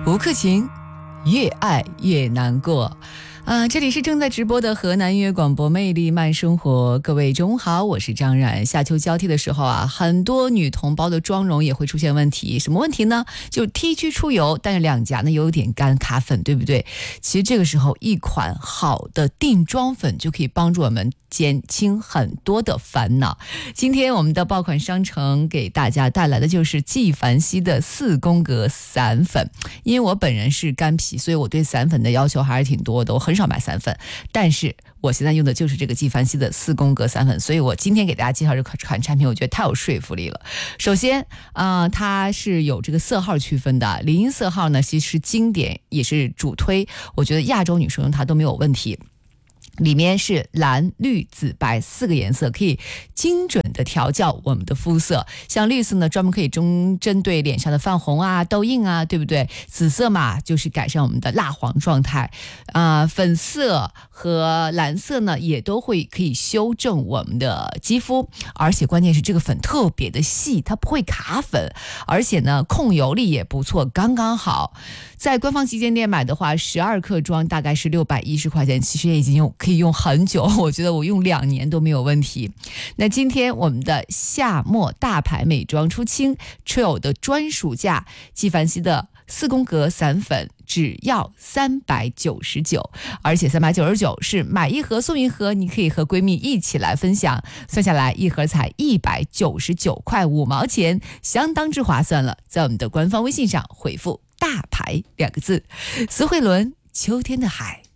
吴克勤，越爱越难过。这里是正在直播的河南音乐广播魅力慢生活，各位中午好，我是张冉。夏秋交替的时候很多女同胞的妆容也会出现问题，什么问题呢？就 T 区出油，但是两颊呢有点干卡粉，对不对？其实这个时候一款好的定妆粉就可以帮助我们减轻很多的烦恼。今天我们的爆款商城给大家带来的就是纪梵希的4宫格散粉。因为我本人是干皮，所以我对散粉的要求还是挺多的，我很少买散粉，但是我现在用的就是这个纪梵希的4宫格散粉，所以我今天给大家介绍这款产品，我觉得太有说服力了。首先它是有这个色号区分的，林荫色号呢其实是经典，也是主推，我觉得亚洲女生用它都没有问题。里面是蓝、绿、紫、白4个颜色，可以精准的调教我们的肤色。像绿色呢，专门可以针对脸上的泛红痘印对不对？紫色嘛，就是改善我们的蜡黄状态。粉色和蓝色呢，也都可以修正我们的肌肤，而且关键是这个粉特别的细，它不会卡粉，而且呢，控油力也不错，刚刚好。在官方旗舰店买的话，12克装大概是610块钱，其实也已经可以用很久，我觉得我用2年都没有问题。那今天我们的夏末大牌美妆出清 Trail 的专属价，纪梵希的4宫格散粉只要399，而且399是买1盒送1盒，你可以和闺蜜一起来分享，算下来1盒才199块5毛钱，相当之划算了。在我们的官方微信上回复大牌2个字，词汇轮秋天的海。